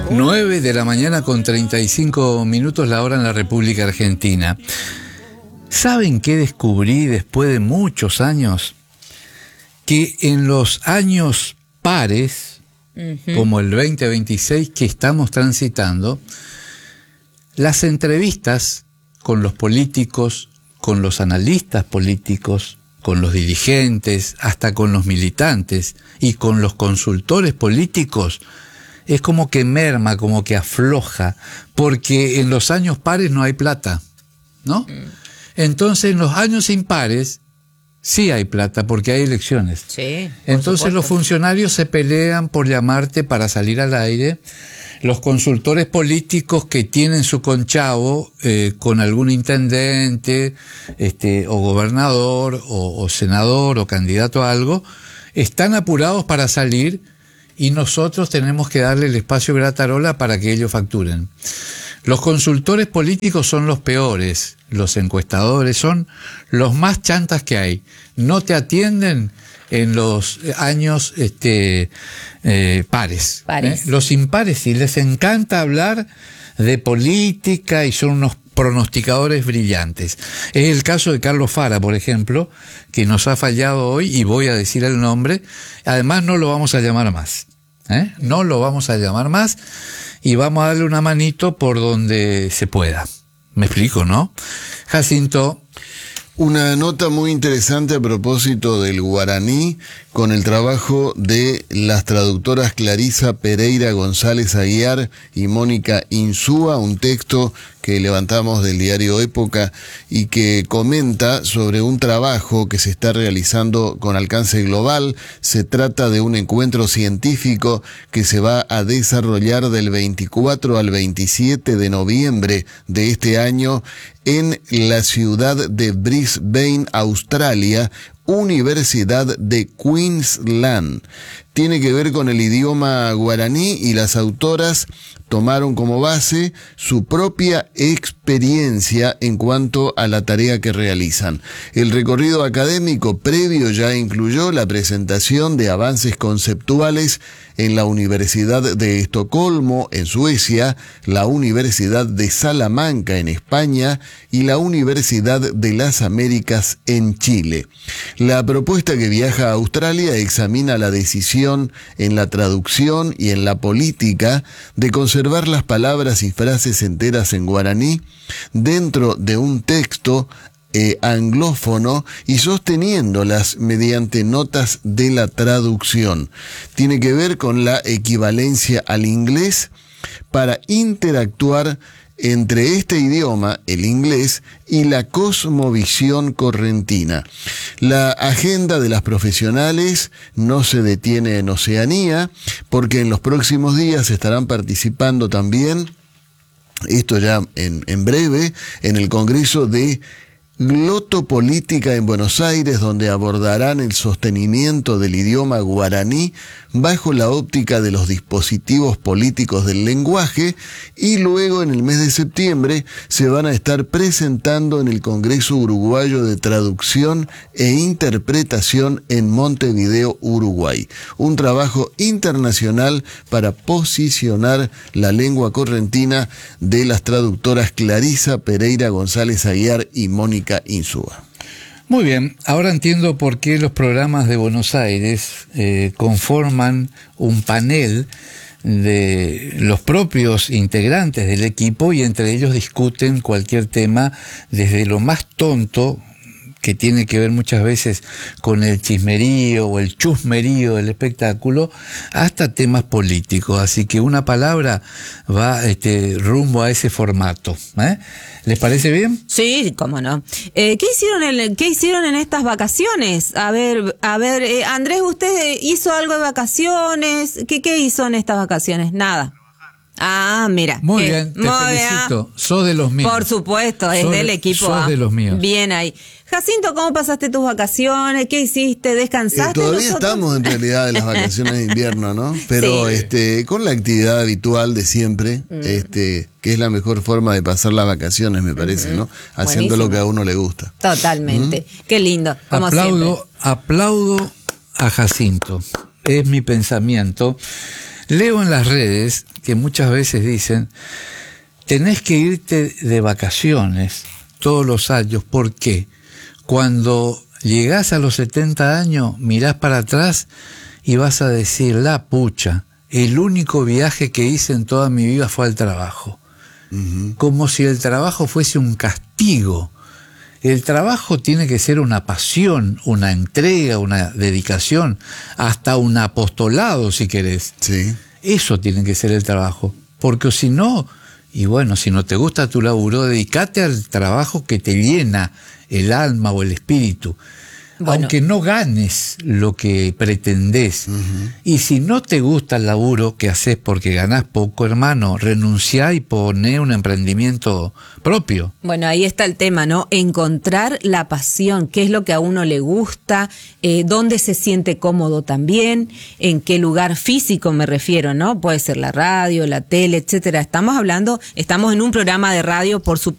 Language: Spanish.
9 de la mañana con 35 minutos la hora en la República Argentina. ¿Saben qué descubrí después de muchos años? Que en los años pares, como el 2026 que estamos transitando, las entrevistas con los políticos, con los analistas políticos, con los dirigentes, hasta con los militantes y con los consultores políticos, es como que merma, como que afloja, porque en los años pares no hay plata, ¿no? Entonces en los años impares sí hay plata, porque hay elecciones. Sí, entonces los funcionarios se pelean por llamarte para salir al aire. Los consultores políticos que tienen su conchavo con algún intendente, o gobernador, o senador, o candidato a algo, están apurados para salir, y nosotros tenemos que darle el espacio gratarola para que ellos facturen. Los consultores políticos son los peores, los encuestadores son los más chantas que hay. No te atienden en los años pares. Los impares sí les encanta hablar de política y son unos pronosticadores brillantes. Es el caso de Carlos Fara, por ejemplo, que nos ha fallado hoy, y voy a decir el nombre. Además no lo vamos a llamar más. No lo vamos a llamar más, y vamos a darle una manito por donde se pueda. ¿Me explico, no? Jacinto. Una nota muy interesante a propósito del guaraní, con el trabajo de las traductoras Clarisa Pereira González Aguiar y Mónica Insúa, un texto que levantamos del diario Época y que comenta sobre un trabajo que se está realizando con alcance global. Se trata de un encuentro científico que se va a desarrollar del 24 al 27 de noviembre de este año en la ciudad de Brisbane, Australia, Universidad de Queensland. Tiene que ver con el idioma guaraní, y las autoras tomaron como base su propia experiencia en cuanto a la tarea que realizan. El recorrido académico previo ya incluyó la presentación de avances conceptuales en la Universidad de Estocolmo, en Suecia, la Universidad de Salamanca, en España, y la Universidad de las Américas, en Chile. La propuesta que viaja a Australia examina la decisión en la traducción y en la política de conservar las palabras y frases enteras en guaraní dentro de un texto anglófono y sosteniéndolas mediante notas de la traducción. Tiene que ver con la equivalencia al inglés para interactuar entre este idioma, el inglés, y la cosmovisión correntina. La agenda de las profesionales no se detiene en Oceanía, porque en los próximos días estarán participando también, esto ya en breve, en el Congreso de Glotopolítica en Buenos Aires, donde abordarán el sostenimiento del idioma guaraní bajo la óptica de los dispositivos políticos del lenguaje, y luego en el mes de septiembre se van a estar presentando en el Congreso Uruguayo de Traducción e Interpretación en Montevideo, Uruguay. Un trabajo internacional para posicionar la lengua correntina de las traductoras Clarisa Pereira González Aguiar y Mónica Insúa. Muy bien, ahora entiendo por qué los programas de Buenos Aires conforman un panel de los propios integrantes del equipo, y entre ellos discuten cualquier tema, desde lo más tonto, que tiene que ver muchas veces con el chismerío o el chusmerío del espectáculo, hasta temas políticos. Así que una palabra va rumbo a ese formato. ¿Les parece bien? Sí, cómo no. ¿Qué hicieron en estas vacaciones? A ver, Andrés, ¿usted hizo algo de vacaciones? ¿Qué hizo en estas vacaciones? Nada. Ah, mira. Muy bien, te felicito. Bien. Sos de los míos. Por supuesto, es del equipo. Sos de los míos. Bien ahí. Jacinto, ¿cómo pasaste tus vacaciones? ¿Qué hiciste? ¿Descansaste? Todavía estamos en realidad en las vacaciones de invierno, ¿no? Pero sí, con la actividad habitual de siempre, que es la mejor forma de pasar las vacaciones, me parece, ¿no? Haciendo lo que a uno le gusta. Totalmente. Qué lindo, como aplaudo a Jacinto. Es mi pensamiento. Leo en las redes que muchas veces dicen, tenés que irte de vacaciones todos los años, porque cuando llegás a los 70 años, mirás para atrás y vas a decir, la pucha, el único viaje que hice en toda mi vida fue al trabajo. Como si el trabajo fuese un castigo. El trabajo tiene que ser una pasión, una entrega, una dedicación, hasta un apostolado si querés. Sí. Eso tiene que ser el trabajo, porque si no, y bueno, si no te gusta tu laburo, dedícate al trabajo que te llena el alma o el espíritu. Bueno. Aunque no ganes lo que pretendés. Y si no te gusta el laburo que haces porque ganás poco, hermano, renunciá y poné un emprendimiento propio. Bueno, ahí está el tema, ¿no? Encontrar la pasión, qué es lo que a uno le gusta, dónde se siente cómodo también, en qué lugar físico me refiero, ¿no? Puede ser la radio, la tele, etcétera. Estamos en un programa de radio, por supuesto.